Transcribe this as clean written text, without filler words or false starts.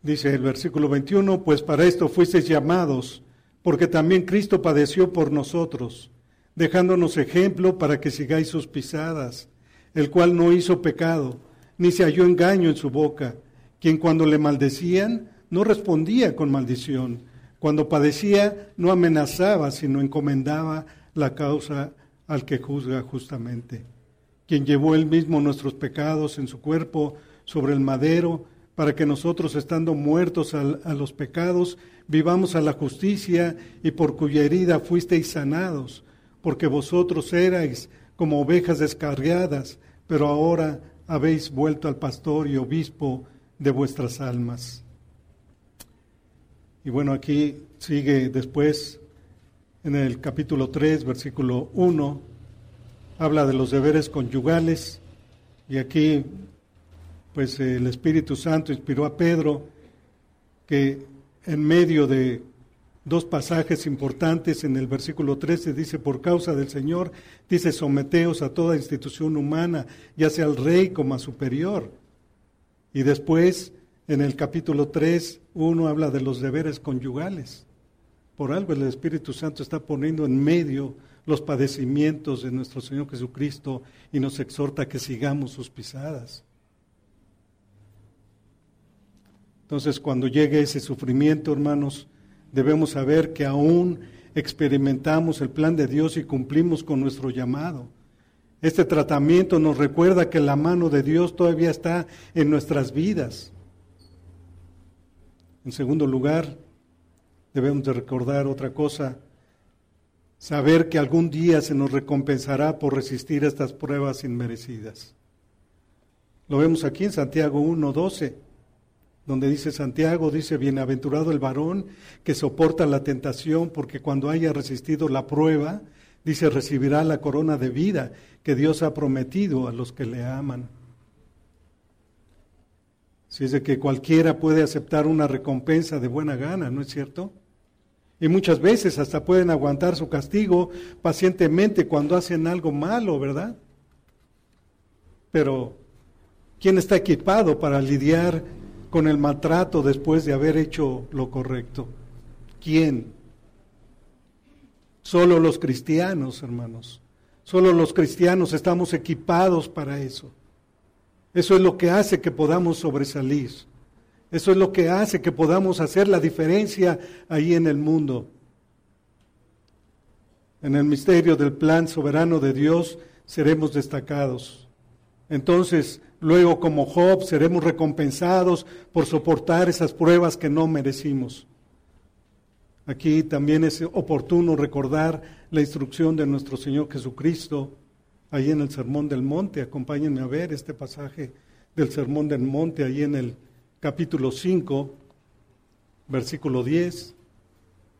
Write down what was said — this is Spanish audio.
Dice el versículo 21, pues para esto fuisteis llamados, porque también Cristo padeció por nosotros, dejándonos ejemplo para que sigáis sus pisadas, el cual no hizo pecado, ni se halló engaño en su boca, quien cuando le maldecían no respondía con maldición, cuando padecía no amenazaba, sino encomendaba la causa al que juzga justamente, quien llevó él mismo nuestros pecados en su cuerpo sobre el madero, para que nosotros, estando muertos a los pecados, vivamos a la justicia, y por cuya herida fuisteis sanados, porque vosotros erais como ovejas descarriadas, pero ahora habéis vuelto al pastor y obispo de vuestras almas. Y bueno, aquí sigue después, en el capítulo 3, versículo 1, habla de los deberes conyugales, y aquí pues el Espíritu Santo inspiró a Pedro que en medio de dos pasajes importantes, en el versículo 13 dice, por causa del Señor, dice, someteos a toda institución humana, ya sea al rey como a superior. Y después, en el capítulo 3, 1 habla de los deberes conyugales. Por algo el Espíritu Santo está poniendo en medio los padecimientos de nuestro Señor Jesucristo y nos exhorta a que sigamos sus pisadas. Entonces, cuando llegue ese sufrimiento, hermanos, debemos saber que aún experimentamos el plan de Dios y cumplimos con nuestro llamado. Este tratamiento nos recuerda que la mano de Dios todavía está en nuestras vidas. En segundo lugar, debemos de recordar otra cosa, saber que algún día se nos recompensará por resistir a estas pruebas inmerecidas. Lo vemos aquí en Santiago 1:12. Donde dice Santiago, dice, bienaventurado el varón que soporta la tentación, porque cuando haya resistido la prueba, dice, recibirá la corona de vida que Dios ha prometido a los que le aman. Si es de que cualquiera puede aceptar una recompensa de buena gana, ¿no es cierto? Y muchas veces hasta pueden aguantar su castigo pacientemente cuando hacen algo malo, ¿verdad? Pero, ¿quién está equipado para lidiar con el maltrato después de haber hecho lo correcto? ¿Quién? Solo los cristianos, hermanos. Solo los cristianos estamos equipados para eso. Eso es lo que hace que podamos sobresalir. Eso es lo que hace que podamos hacer la diferencia ahí en el mundo. En el misterio del plan soberano de Dios seremos destacados. Entonces, luego, como Job, seremos recompensados por soportar esas pruebas que no merecimos. Aquí también es oportuno recordar la instrucción de nuestro Señor Jesucristo, ahí en el Sermón del Monte. Acompáñenme a ver este pasaje del Sermón del Monte, ahí en el capítulo 5, versículo 10.